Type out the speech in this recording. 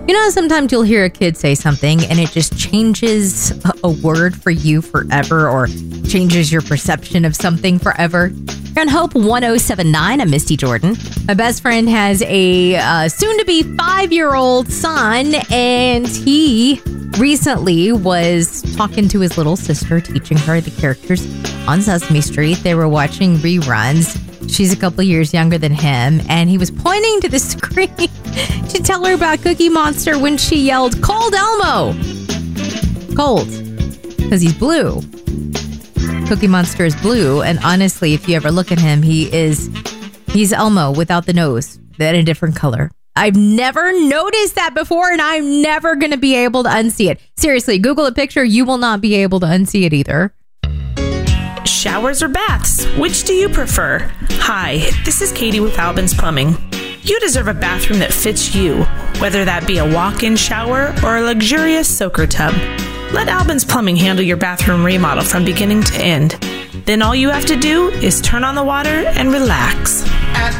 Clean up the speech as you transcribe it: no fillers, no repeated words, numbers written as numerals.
You know, sometimes you'll hear a kid say something and it just changes a word for you forever or changes your perception of something forever. You're on Hope 1079. I'm Misty Jordan. My best friend has a soon-to-be 5-year-old son, and he recently was talking to his little sister, teaching her the characters on Sesame Street. They were watching reruns. She's a couple years younger than him, and he was pointing to the screen to tell her about Cookie Monster when she yelled, "Cold Elmo!" Cold, because he's blue. Cookie Monster is blue, and honestly, if you ever look at him, he's Elmo without the nose, but a different color. I've never noticed that before, and I'm never going to be able to unsee it. Seriously, Google a picture. You will not be able to unsee it either. Showers or baths? Which do you prefer? Hi, this is Katie with Albin's Plumbing. You deserve a bathroom that fits you, whether that be a walk-in shower or a luxurious soaker tub. Let Albin's Plumbing handle your bathroom remodel from beginning to end. Then all you have to do is turn on the water and relax.